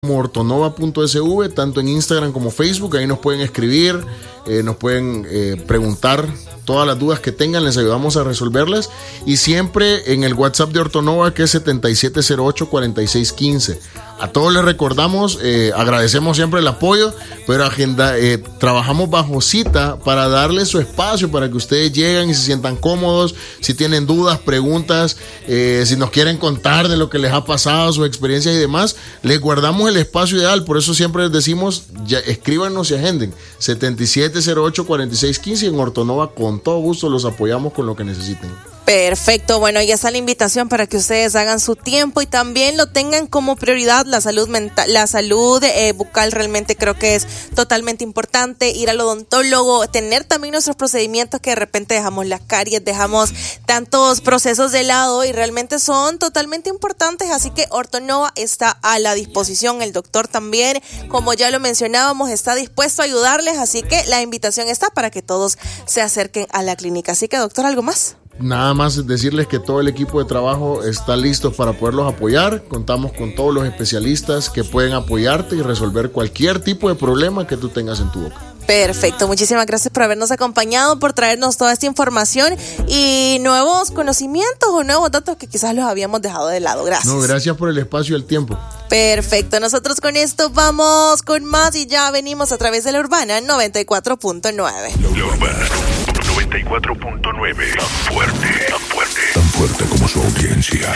como ortonova.sv, tanto en Instagram como Facebook. Ahí nos pueden escribir, nos pueden preguntar todas las dudas que tengan, les ayudamos a resolverlas. Y siempre en el WhatsApp de Ortonova, que es 7708-4615. A todos les recordamos, agradecemos siempre el apoyo, pero trabajamos bajo cita para darles su espacio, para que ustedes lleguen y se sientan cómodos. Si tienen dudas, preguntas, si nos quieren contar de lo que les ha pasado, sus experiencias y demás, les guardamos el espacio ideal. Por eso siempre les decimos, escríbanos y agenden 7708-4615, y en Ortonova con todo gusto los apoyamos con lo que necesiten. Perfecto, bueno, ya está la invitación para que ustedes hagan su tiempo y también lo tengan como prioridad. La salud mental, la salud bucal realmente creo que es totalmente importante. Ir al odontólogo, tener también nuestros procedimientos, que de repente dejamos las caries, dejamos tantos procesos de lado y realmente son totalmente importantes. Así que Ortonova está a la disposición. El doctor también, como ya lo mencionábamos, está dispuesto a ayudarles. Así que la invitación está para que todos se acerquen a la clínica. Así que, doctor, ¿algo más? Nada más decirles que todo el equipo de trabajo está listo para poderlos apoyar. Contamos con todos los especialistas que pueden apoyarte y resolver cualquier tipo de problema que tú tengas en tu boca. Perfecto, muchísimas gracias por habernos acompañado, por traernos toda esta información y nuevos conocimientos o nuevos datos que quizás los habíamos dejado de lado. Gracias. No, gracias por el espacio y el tiempo. Perfecto, nosotros con esto vamos con más y ya venimos a través de la Urbana 94.9. La Urbana 94.9, tan fuerte, tan fuerte como su audiencia.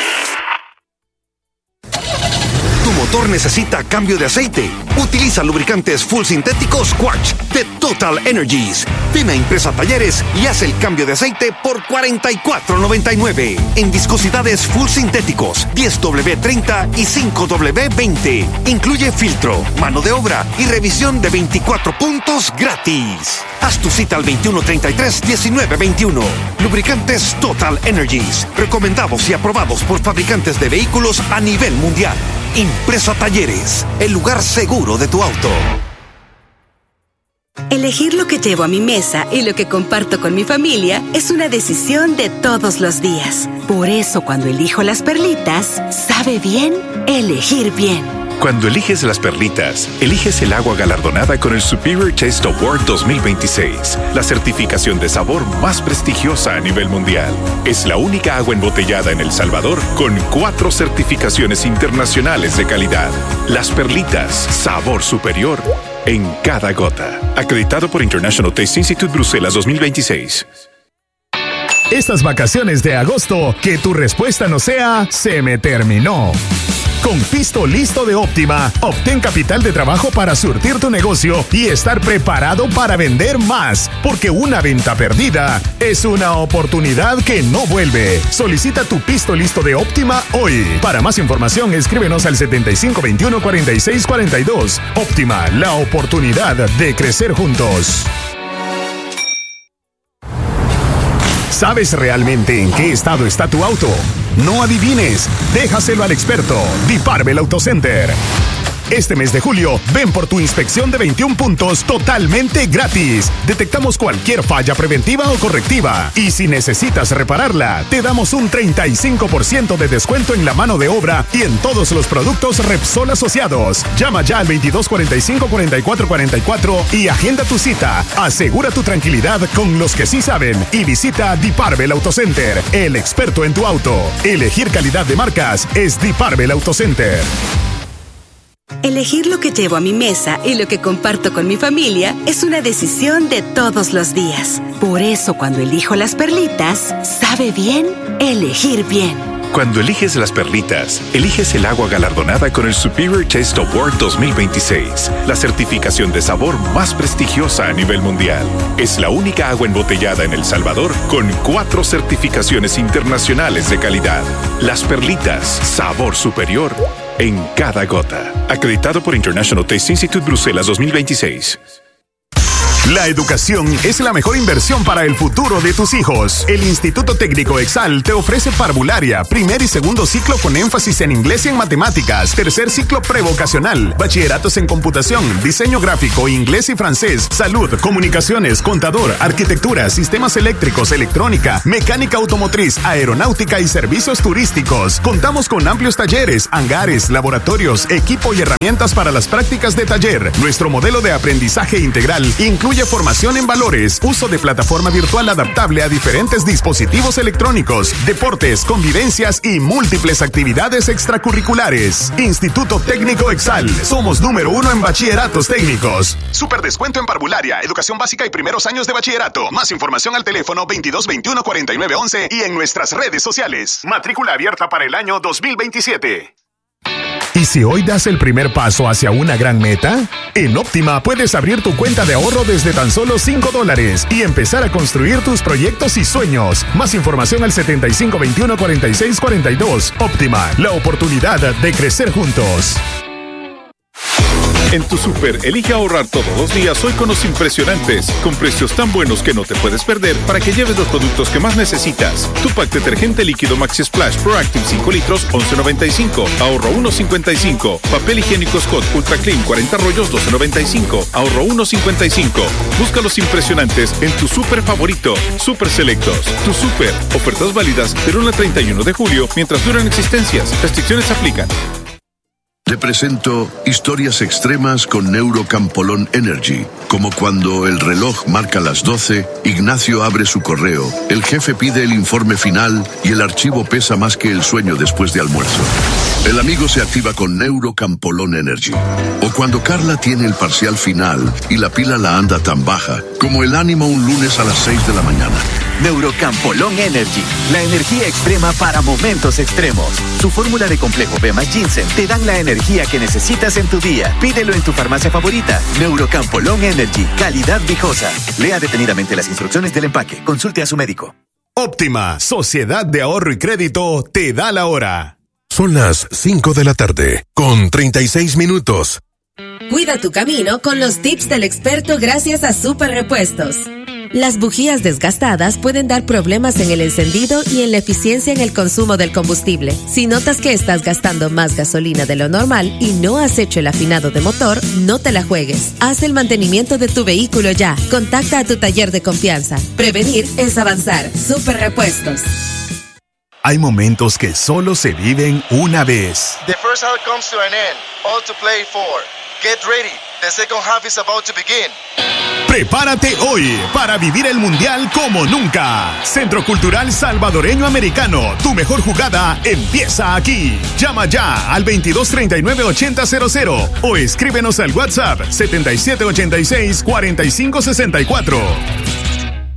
Tu motor necesita cambio de aceite. Utiliza lubricantes full sintéticos Quartz de Total Energies. Ven a Impresa Talleres y haz el cambio de aceite por $44.99 en viscosidades full sintéticos 10W30 y 5W20. Incluye filtro, mano de obra y revisión de 24 puntos gratis. Haz tu cita al 2133-1921. Lubricantes Total Energies, recomendados y aprobados por fabricantes de vehículos a nivel mundial. Impresa Talleres, el lugar seguro de tu auto. Elegir lo que llevo a mi mesa y lo que comparto con mi familia es una decisión de todos los días. Por eso, cuando elijo las perlitas, sabe bien elegir bien. Cuando eliges las perlitas, eliges el agua galardonada con el Superior Taste Award 2026, la certificación de sabor más prestigiosa a nivel mundial. Es la única agua embotellada en El Salvador con 4 certificaciones internacionales de calidad. Las perlitas, sabor superior en cada gota. Acreditado por International Taste Institute Bruselas 2026. Estas vacaciones de agosto, que tu respuesta no sea "se me terminó". Con Pisto Listo de Óptima, obtén capital de trabajo para surtir tu negocio y estar preparado para vender más, porque una venta perdida es una oportunidad que no vuelve. Solicita tu Pisto Listo de Óptima hoy. Para más información, escríbenos al 7521-4642. Óptima, la oportunidad de crecer juntos. ¿Sabes realmente en qué estado está tu auto? No adivines, déjaselo al experto, Diparbel Auto Center. Este mes de julio, ven por tu inspección de 21 puntos totalmente gratis. Detectamos cualquier falla preventiva o correctiva. Y si necesitas repararla, te damos un 35% de descuento en la mano de obra y en todos los productos Repsol asociados. Llama ya al 2245-4444 y agenda tu cita. Asegura tu tranquilidad con los que sí saben y visita Diparbel Auto Center, el experto en tu auto. Elegir calidad de marcas es Diparbel Auto Center. Elegir lo que llevo a mi mesa y lo que comparto con mi familia es una decisión de todos los días. Por eso, cuando elijo las perlitas, sabe bien elegir bien. Cuando eliges las perlitas, eliges el agua galardonada con el Superior Taste Award 2026, la certificación de sabor más prestigiosa a nivel mundial. Es la única agua embotellada en El Salvador con 4 certificaciones internacionales de calidad. Las perlitas, sabor superior en cada gota. Acreditado por International Taste Institute Bruselas 2026. La educación es la mejor inversión para el futuro de tus hijos. El Instituto Técnico Exal te ofrece parvularia, primer y segundo ciclo con énfasis en inglés y en matemáticas, tercer ciclo prevocacional, bachilleratos en computación, diseño gráfico, inglés y francés, salud, comunicaciones, contador, arquitectura, sistemas eléctricos, electrónica, mecánica automotriz, aeronáutica y servicios turísticos. Contamos con amplios talleres, hangares, laboratorios, equipo y herramientas para las prácticas de taller. Nuestro modelo de aprendizaje integral incluye formación en valores, uso de plataforma virtual adaptable a diferentes dispositivos electrónicos, deportes, convivencias y múltiples actividades extracurriculares. Instituto Técnico Exal. Somos número 1 en bachilleratos técnicos. Super descuento en parvularia, educación básica y primeros años de bachillerato. Más información al teléfono 2221-4911 y en nuestras redes sociales. Matrícula abierta para el año 2027. ¿Y si hoy das el primer paso hacia una gran meta? En Óptima puedes abrir tu cuenta de ahorro desde tan solo $5 y empezar a construir tus proyectos y sueños. Más información al 7521-4642. Óptima, la oportunidad de crecer juntos. En tu súper, elige ahorrar todos los días hoy con los impresionantes, con precios tan buenos que no te puedes perder para que lleves los productos que más necesitas. Tu pack detergente líquido Maxi Splash Proactive 5 litros, $11.95, ahorro $1.55. Papel higiénico Scott Ultra Clean 40 rollos, $12.95, ahorro $1.55. Busca los impresionantes en tu súper favorito. Súper Selectos, tu súper. Ofertas válidas del 1 al 31 de julio mientras duran existencias. Restricciones aplican. Te presento historias extremas con Neurocampolón Energy, como cuando el reloj marca las 12, Ignacio abre su correo, el jefe pide el informe final y el archivo pesa más que el sueño después de almuerzo. El amigo se activa con Neurocampolón Energy. O cuando Carla tiene el parcial final y la pila la anda tan baja, como el ánimo un lunes a las 6 de la mañana. Neurocampolón Energy, la energía extrema para momentos extremos. Su fórmula de complejo B más ginseng te dan la energía que necesitas en tu día. Pídelo en tu farmacia favorita. Neurocampolón Energy, calidad viejosa. Lea detenidamente las instrucciones del empaque. Consulte a su médico. Óptima, Sociedad de Ahorro y Crédito, te da la hora. Son las 5 de la tarde, con 36 minutos. Cuida tu camino con los tips del experto gracias a Super Repuestos. Las bujías desgastadas pueden dar problemas en el encendido y en la eficiencia en el consumo del combustible. Si notas que estás gastando más gasolina de lo normal y no has hecho el afinado de motor, no te la juegues. Haz el mantenimiento de tu vehículo ya. Contacta a tu taller de confianza. Prevenir es avanzar. Super Repuestos. Hay momentos que solo se viven una vez. The first half comes to an end. All to play for. Get ready. The second half is about to begin. Prepárate hoy para vivir el Mundial como nunca. Centro Cultural Salvadoreño Americano. Tu mejor jugada empieza aquí. Llama ya al 2239-8000 o escríbenos al WhatsApp 7786-4564.